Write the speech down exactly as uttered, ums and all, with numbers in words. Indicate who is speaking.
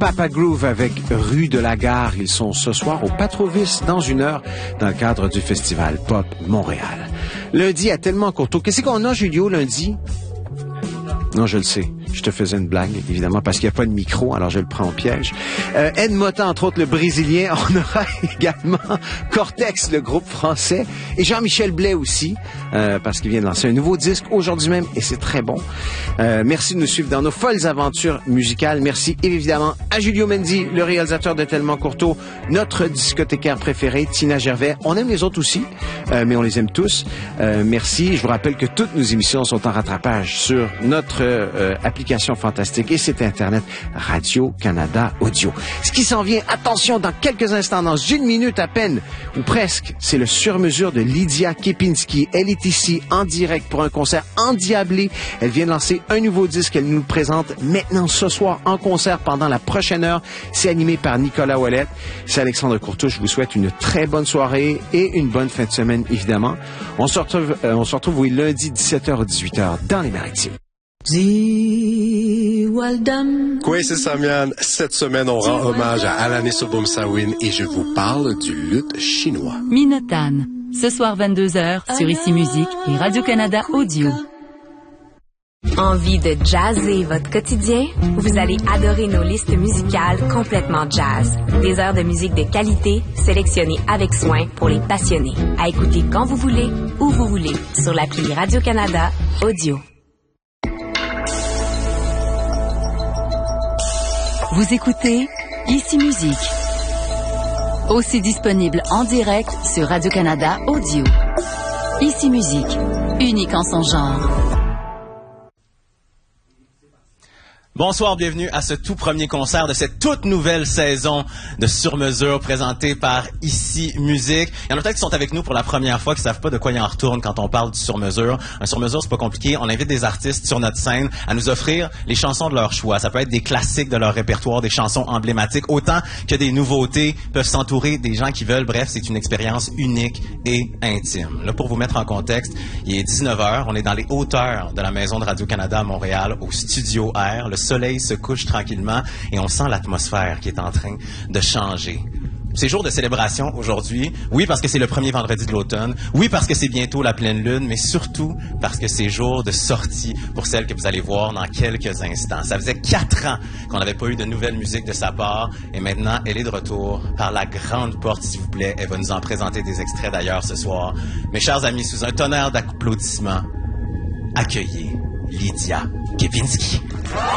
Speaker 1: Papa Groove avec Rue de la Gare. Ils sont ce soir au Patrovis dans une heure dans le cadre du Festival Pop Montréal. Lundi à Tellement Courteau. Qu'est-ce qu'on a, Julio, lundi? Non, je le sais. Je te faisais une blague, évidemment, parce qu'il n'y a pas de micro, alors je le prends au piège. Euh, Ed Motta, entre autres, le Brésilien. On aura également Cortex, le groupe français. Et Jean-Michel Blais aussi, euh, parce qu'il vient de lancer un nouveau disque aujourd'hui même, et c'est très bon. Euh, merci de nous suivre dans nos folles aventures musicales. Merci évidemment à Julio Mendy, le réalisateur de Tellement Courteau, notre discothécaire préféré, Tina Gervais. On aime les autres aussi, euh, mais on les aime tous. Euh, merci. Je vous rappelle que toutes nos émissions sont en rattrapage sur notre euh, application fantastique et site internet Radio-Canada Audio. Ce qui s'en vient, attention, dans quelques instants, dans une minute à peine, ou presque, c'est le sur-mesure de Lydia Kepinski. Elle est ici en direct pour un concert endiablé. Elle vient de lancer un nouveau disque, elle nous le présente maintenant ce soir en concert pendant la prochaine heure. C'est animé par Nicolas Ouellette. C'est Alexandre Courteau. Je vous souhaite une très bonne soirée et une bonne fin de semaine, évidemment. On se retrouve, euh, on se retrouve oui, lundi dix-sept heures à dix-huit heures dans les Maritimes.
Speaker 2: Quoi, c'est Samian. Cette semaine, on rend hommage à Alanis Obomsawin et je vous parle du luth chinois.
Speaker 3: Minotagne, ce soir vingt-deux heures sur Ici Musique et Radio-Canada Audio.
Speaker 4: Envie de jazzer votre quotidien? Vous allez adorer nos listes musicales complètement jazz. Des heures de musique de qualité, sélectionnées avec soin pour les passionnés. À écouter quand vous voulez, où vous voulez, sur l'appli Radio-Canada Audio.
Speaker 3: Vous écoutez Ici Musique. Aussi disponible en direct sur Radio-Canada Audio. Ici Musique, unique en son genre.
Speaker 5: Bonsoir, bienvenue à ce tout premier concert de cette toute nouvelle saison de Sur-Mesure présentée par Ici Musique. Il y en a peut-être qui sont avec nous pour la première fois, qui savent pas de quoi il en retourne quand on parle du Sur-Mesure. Un Sur-Mesure, c'est pas compliqué. On invite des artistes sur notre scène à nous offrir les chansons de leur choix. Ça peut être des classiques de leur répertoire, des chansons emblématiques, autant que des nouveautés peuvent s'entourer des gens qui veulent. Bref, c'est une expérience unique et intime. Là, pour vous mettre en contexte, il est dix-neuf heures. On est dans les hauteurs de la maison de Radio-Canada à Montréal, au Studio R. Le soleil se couche tranquillement et on sent l'atmosphère qui est en train de changer. C'est jour de célébration aujourd'hui. Oui, parce que c'est le premier vendredi de l'automne. Oui, parce que c'est bientôt la pleine lune, mais surtout parce que c'est jour de sortie pour celle que vous allez voir dans quelques instants. Ça faisait quatre ans qu'on n'avait pas eu de nouvelle musique de sa part et maintenant, elle est de retour par la grande porte, s'il vous plaît. Elle va nous en présenter des extraits d'ailleurs ce soir. Mes chers amis, sous un tonnerre d'applaudissements, accueillez Lydia Kepinski.